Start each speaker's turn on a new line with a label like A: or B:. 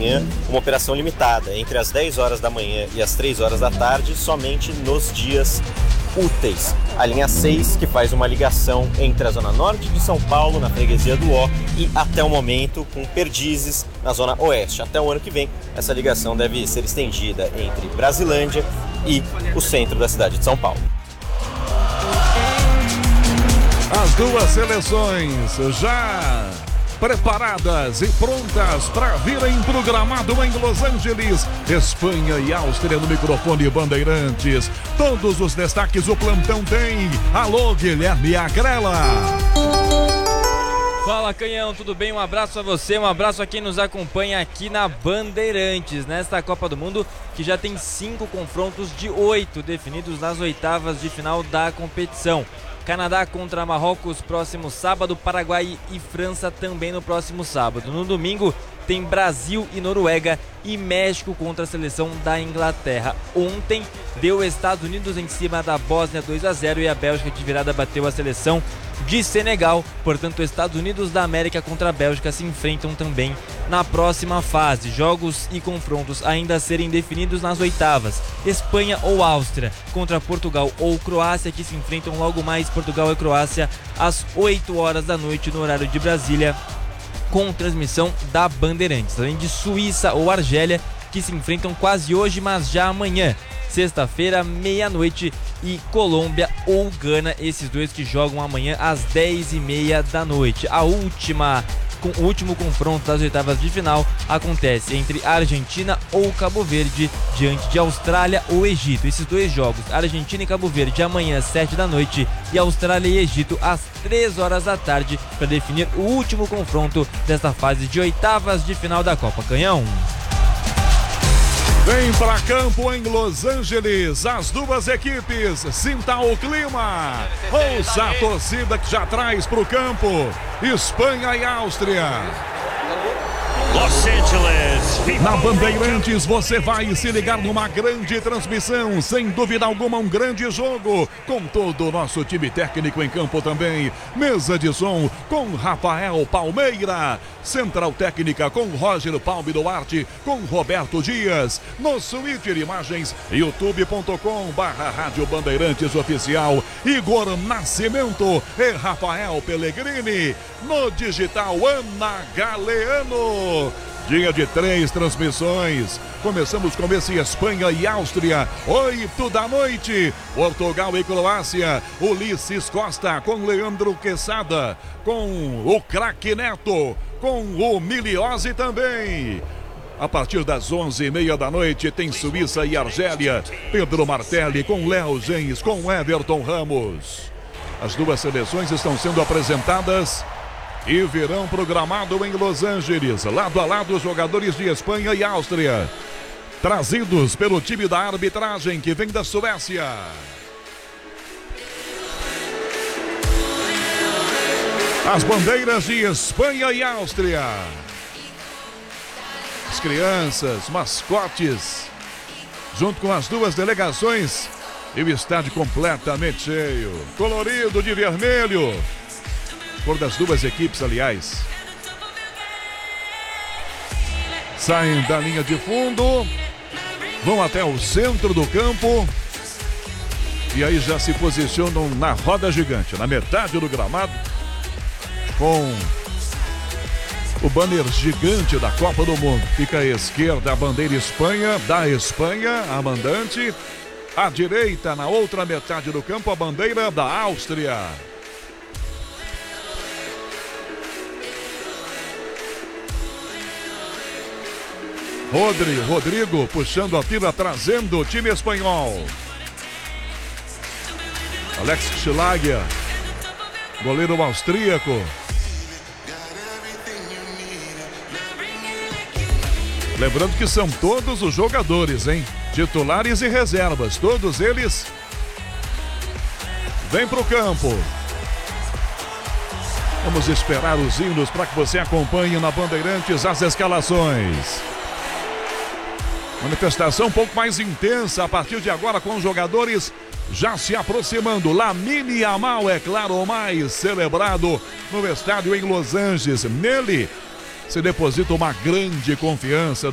A: manhã, uma operação limitada, entre as 10 horas da manhã e as 3 horas da tarde, somente nos dias úteis. A linha 6, que faz uma ligação entre a zona norte de São Paulo, na freguesia do Ó, e até o momento com Perdizes, na zona oeste. Até o ano que vem, essa ligação deve ser estendida entre Brasilândia e o centro da cidade de São Paulo.
B: As duas seleções já preparadas e prontas para virem pro gramado em Los Angeles. Espanha e Áustria no microfone Bandeirantes. Todos os destaques o plantão tem. Alô, Guilherme Agrela.
C: Fala, Canhão, tudo bem? Um abraço a você, um abraço a quem nos acompanha aqui na Bandeirantes, nesta Copa do Mundo, que já tem 5 confrontos de 8 definidos nas oitavas de final da competição. Canadá contra Marrocos próximo sábado, Paraguai e França também no próximo sábado. No domingo tem Brasil e Noruega e México contra a seleção da Inglaterra. Ontem deu Estados Unidos em cima da Bósnia 2-0 e a Bélgica de virada bateu a seleção de Senegal. Portanto, Estados Unidos da América contra a Bélgica se enfrentam também na próxima fase. Jogos e confrontos ainda a serem definidos nas oitavas. Espanha ou Áustria contra Portugal ou Croácia, que se enfrentam logo mais, Portugal e Croácia, às 8 horas da noite no horário de Brasília, com transmissão da Bandeirantes. Além de Suíça ou Argélia, que se enfrentam quase hoje, mas já amanhã, sexta-feira, meia-noite, e Colômbia ou Gana, esses dois que jogam amanhã às 10h30 da noite. O último confronto das oitavas de final acontece entre Argentina ou Cabo Verde diante de Austrália ou Egito. Esses dois jogos, Argentina e Cabo Verde, amanhã às 7 da noite, e Austrália e Egito às 3 horas da tarde, para definir o último confronto desta fase de oitavas de final da Copa. Canhão.
B: Vem para campo em Los Angeles, as duas equipes, sinta o clima, ouça a torcida que já traz para o campo, Espanha e Áustria.
D: Los Angeles.
B: Na Bandeirantes você vai se ligar numa grande transmissão, sem dúvida alguma um grande jogo, com todo o nosso time técnico em campo também. Mesa de som com Rafael Palmeira, Central Técnica com Roger Palme Duarte, com Roberto Dias, no Twitter Imagens, youtube.com/Rádio Bandeirantes Oficial, Igor Nascimento e Rafael Pellegrini, no digital Ana Galeano. Dia de 3 transmissões. Começamos com esse Espanha e Áustria, 8 da noite. Portugal e Croácia, Ulisses Costa com Leandro Quesada, com o craque Neto, com o Miliose também. A partir das 11h30 da noite tem Suíça e Argélia, Pedro Martelli com Léo Gens, com Everton Ramos. As duas seleções estão sendo apresentadas e virão programado em Los Angeles, lado a lado os jogadores de Espanha e Áustria, trazidos pelo time da arbitragem que vem da Suécia. As bandeiras de Espanha e Áustria, as crianças, mascotes, junto com as duas delegações, e o estádio completamente cheio, colorido de vermelho, cor das duas equipes, aliás. Saem da linha de fundo, vão até o centro do campo e aí já se posicionam na roda gigante, na metade do gramado, com o banner gigante da Copa do Mundo. Fica à esquerda a bandeira Espanha, da Espanha, a mandante. À direita, na outra metade do campo, a bandeira da Áustria. Rodrigo puxando a fila, trazendo o time espanhol. Alex Schlager, goleiro austríaco. Lembrando que são todos os jogadores, hein? Titulares e reservas, todos eles vêm para o campo. Vamos esperar os hinos para que você acompanhe na Bandeirantes as escalações. Manifestação um pouco mais intensa a partir de agora, com os jogadores já se aproximando. Lamine Yamal, é claro, o mais celebrado no estádio em Los Angeles. Nele se deposita uma grande confiança